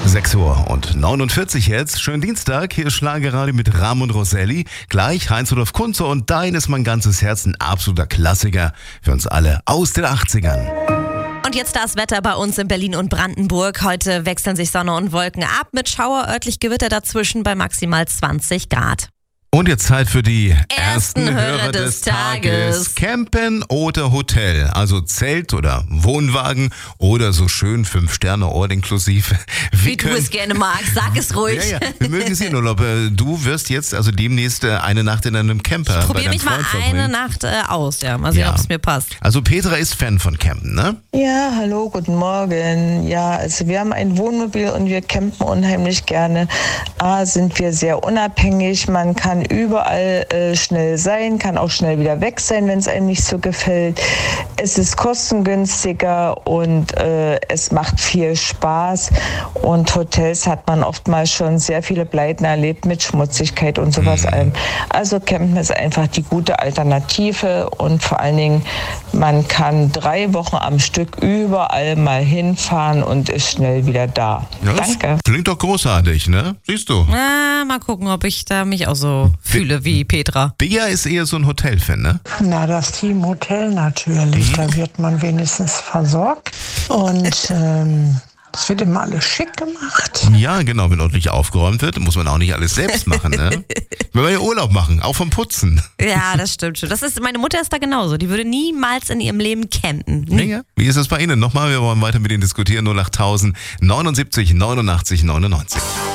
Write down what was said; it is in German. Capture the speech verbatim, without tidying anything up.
sechs Uhr und neunundvierzig jetzt. Schönen Dienstag. Hier ist Schlagerradio mit Ram und Roselli. Gleich Heinz-Rudolf Kunze und Dein ist mein ganzes Herz. Ein absoluter Klassiker für uns alle aus den achtzigern. Und jetzt das Wetter bei uns in Berlin und Brandenburg. Heute wechseln sich Sonne und Wolken ab mit Schauer, örtlich Gewitter dazwischen bei maximal zwanzig Grad. Und jetzt Zeit für die ersten, Ersten Hörer des Tages. Campen oder Hotel, also Zelt oder Wohnwagen oder so schön Fünf-Sterne-Ort inklusive. Wie, Wie du es gerne magst, sag es ruhig. Ja, ja, wir mögen es in Urlaub. Du wirst jetzt also demnächst eine Nacht in einem Camper Ich bei probiere deinem mich mal Freund eine verbringen. Nacht äh, aus, ja. Mal sehen, Ja. ob es mir passt. Also Petra ist Fan von Campen, ne? Ja, hallo, guten Morgen. Ja, also wir haben ein Wohnmobil und wir campen unheimlich gerne. A, sind wir sehr unabhängig, man kann überall äh, schnell sein, kann auch schnell wieder weg sein, wenn es einem nicht so gefällt. Es ist kostengünstiger und äh, es macht viel Spaß. Und Hotels hat man oftmals schon sehr viele Pleiten erlebt mit Schmutzigkeit und sowas Mhm. allem. Also Campen ist einfach die gute Alternative und vor allen Dingen, man kann drei Wochen am Stück überall mal hinfahren und ist schnell wieder da. Ja, das Danke. Klingt doch großartig, ne? Siehst du. Ah, mal gucken, ob ich da mich auch so fühle wie Petra. Bea ist eher so ein Hotelfan, ne? Na, das Team Hotel natürlich. Da wird man wenigstens versorgt. Und ähm, es wird immer alles schick gemacht. Ja, genau, wenn ordentlich aufgeräumt wird, muss man auch nicht alles selbst machen, ne? Wenn wir ja Urlaub machen, auch vom Putzen. Ja, das stimmt schon. Das ist, meine Mutter ist da genauso. Die würde niemals in ihrem Leben campen. Nie. Ja, wie ist das bei Ihnen? Nochmal, wir wollen weiter mit Ihnen diskutieren. null acht tausend neunundsiebzig neunundachtzig neunundneunzig.